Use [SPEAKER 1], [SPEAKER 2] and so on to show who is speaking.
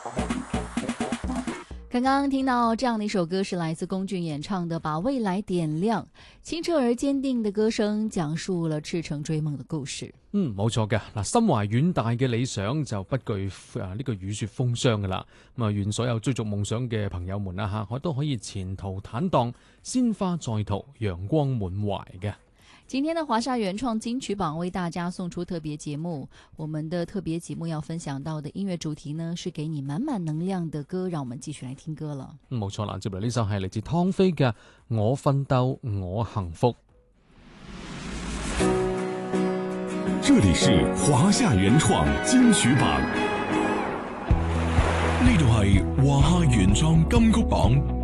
[SPEAKER 1] 刚刚聽到這樣的一首歌是來自龔俊演唱的《把未來點亮》，清澈而堅定的歌聲講述了赤誠追夢的故事。
[SPEAKER 2] 冇錯嘅。嗱，心懷遠大嘅理想就不懼呢個雨雪風霜噶啦。咁啊，願所有追逐夢想嘅朋友們啊，我都可以前途坦蕩，鮮花在途，陽光滿懷嘅。
[SPEAKER 1] 今天的華夏原創金曲榜為大家送出特別節目，我們的特別節目要分享到的音樂主題呢，是給你滿滿能量的歌，讓我們繼續來聽歌了。
[SPEAKER 2] 冇錯啦，接嚟呢首係嚟自湯飛嘅《我奮鬥我幸福》。
[SPEAKER 3] 這裡是華夏原創金曲榜，呢度係華夏原創金曲榜。